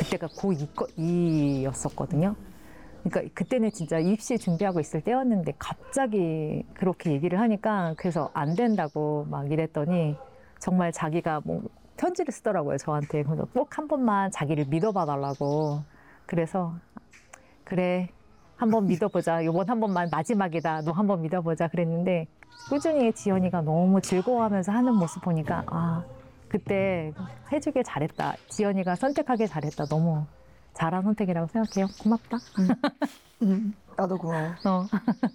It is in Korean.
그때가 고2였었거든요. 그러니까 그때는 진짜 입시 준비하고 있을 때였는데 갑자기 그렇게 얘기를 하니까 그래서 안 된다고 막 이랬더니 정말 자기가 뭐 편지를 쓰더라고요, 저한테. 그래서 꼭 한 번만 자기를 믿어봐 달라고. 그래서 그래, 한번 믿어보자. 요번 한 번만 마지막이다. 너 한번 믿어보자. 그랬는데 꾸준히 지연이가 너무 즐거워하면서 하는 모습 보니까 아, 그때 해주길 잘했다. 지연이가 선택하길 잘했다. 너무 잘한 선택이라고 생각해요. 고맙다. 나도 고마워. 어.